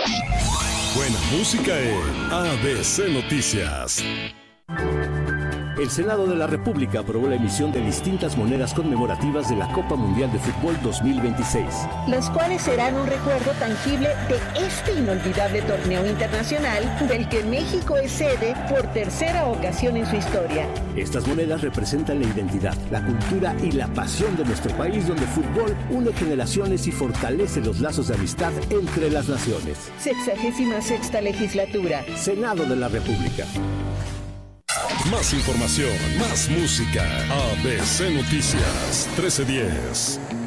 Buena música en ABC Noticias. El Senado de la República aprobó la emisión de distintas monedas conmemorativas de la Copa Mundial de Fútbol 2026. Las cuales serán un recuerdo tangible de este inolvidable torneo internacional del que México es sede por tercera ocasión en su historia. Estas monedas representan la identidad, la cultura y la pasión de nuestro país, donde el fútbol une generaciones y fortalece los lazos de amistad entre las naciones. 66ª legislatura. Senado de la República. Más información, más música. ABC Noticias 1310.